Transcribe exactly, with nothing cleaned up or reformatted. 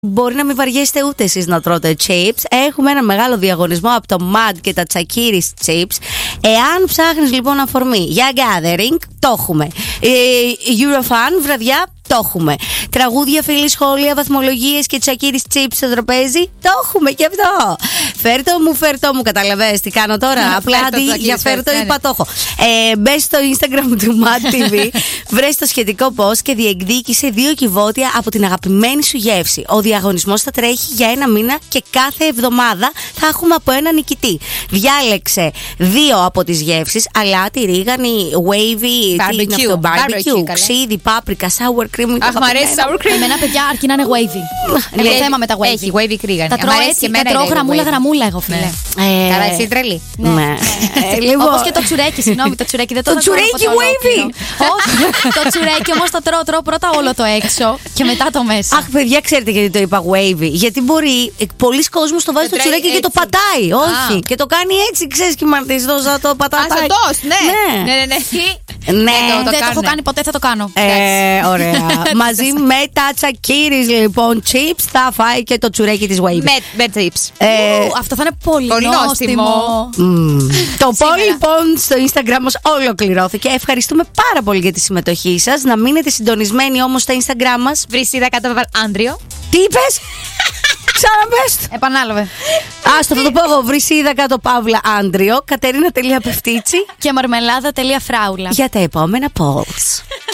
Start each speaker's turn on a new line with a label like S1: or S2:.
S1: Μπορεί να μην βαριέστε ούτε εσείς να τρώτε chips. Έχουμε ένα μεγάλο διαγωνισμό από το Mad και τα Τσακίρις chips. Εάν ψάχνεις λοιπόν αφορμή για gathering, το έχουμε. ε, Eurofan, βραδιά, το έχουμε. Τραγούδια, φίλοι, σχόλια, βαθμολογίες και Τσακίρις chips στο τραπέζι, το έχουμε και αυτό. Φέρτο μου, φέρτο μου, καταλαβαίνεις τι κάνω τώρα. Απλά αντί για φέρτο είπα το έχω. Ε, μπες στο Instagram του Mad τι βι, βρες το σχετικό post και διεκδίκησε δύο κυβότια από την αγαπημένη σου γεύση. Ο διαγωνισμός θα τρέχει για ένα μήνα και κάθε εβδομάδα θα έχουμε από ένα νικητή. Διάλεξε δύο από τις γεύσεις: αλάτι, ρίγανη, wavy,
S2: barbecue,
S1: barbecue, ξύδι, πάπρικα, sour cream.
S2: Αχ, μ' αρέσει sour cream.
S3: Εμένα, παιδιά, αρκεί να είναι wavy. Έχω θέμα με τα wavy.
S2: Έχει wavy κρίγανη.
S3: Τα τρώω έτσι, τα τρώω γραμμούλα γραμμούλα εγώ, φίλε.
S2: Καλά, εσύ τρελή.
S1: Ναι.
S3: Όπως και το τσουρέκι, συγγνώμη, το τσουρέκι δεν το
S1: Το τσουρέκι wavy!
S3: Όχι, το τσουρέκι όμως το τρώω, τρώω πρώτα όλο το έξω και μετά το μέσα.
S1: Αχ, παιδιά, ξέρετε γιατί το είπα wavy? Γιατί μπορεί, πολλοί κόσμος το βάζει το τσουρέκι και το πατάει. Όχι, και το κάνει έτσι, ξέρεις, και μαρτυστό σαν το πατάει.
S2: Α, ναι. Ναι, ναι, ναι.
S1: Ναι,
S3: δεν το έχω κάνει ποτέ, θα το κάνω.
S1: Ε, ωραία. Μαζί με τα Τσακίρις λοιπόν chips θα φάει και το τσουρέκι της wavy.
S2: Με chips.
S3: Αυτό θα είναι πολύ νόστιμο.
S1: Το poll λοιπόν στο Instagram μας ολοκληρώθηκε. Ευχαριστούμε πάρα πολύ για τη συμμετοχή σας. Να μείνετε συντονισμένοι όμως στο Instagram μας.
S2: Βρυσίδα κάτω Άντριο.
S1: Τι είπες? Ξαναπες.
S3: Επανάλαβε.
S1: Άστο, θα το πω εγώ. Βρυσίδα κάτω Παύλα Άντριο. Κατερίνα.πευτίτσι
S3: και μαρμελάδα.φράουλα.
S1: Για τα επόμενα polls.